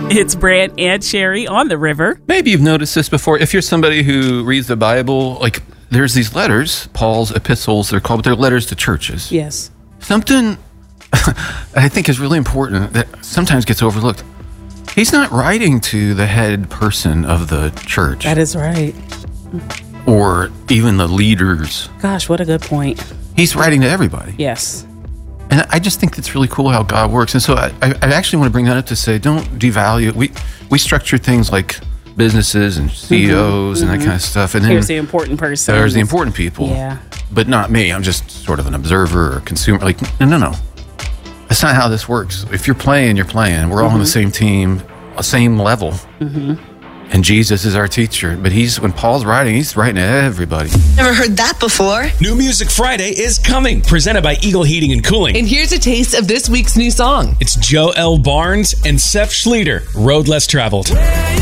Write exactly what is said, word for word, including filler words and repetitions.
It's Brant and Sherry on the river. Maybe you've noticed this before. If you're somebody who reads the Bible, like there's these letters, Paul's epistles, they're called, but they're letters to churches. Yes. Something I think is really important that sometimes gets overlooked. He's not writing to the head person of the church. That is right. Or even the leaders. Gosh, what a good point. He's writing to everybody. Yes. And I just think it's really cool how God works. And so I, I actually want to bring that up to say, don't devalue. We we structure things like businesses and C E Os mm-hmm, and that mm-hmm. kind of stuff. And then here's the important person. There's the important people. Yeah. But not me. I'm just sort of an observer or consumer. Like, no, no, no. That's not how this works. If you're playing, you're playing. We're all mm-hmm. on the same team, same level. Mm-hmm. And Jesus is our teacher. But he's when Paul's writing, he's writing to everybody. Never heard that before. New Music Friday is coming, presented by Eagle Heating and Cooling. And here's a taste of this week's new song. It's Joe L. Barnes and Seth Schleter, Road Less Traveled.